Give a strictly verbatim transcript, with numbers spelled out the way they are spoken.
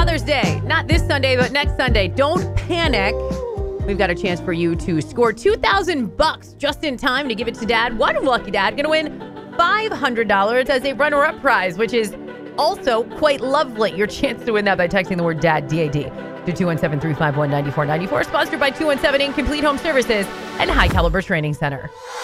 Father's Day, not this Sunday, but next Sunday. Don't panic. We've got a chance for you to score two thousand bucks just in time to give it to Dad. One lucky dad going to win five hundred dollars as a runner-up prize, which is also quite lovely. Your chance to win that by texting the word DAD, D A D, to two one seven, three five one, nine four nine four. Sponsored by two one seven Incomplete Home Services and High Caliber Training Center.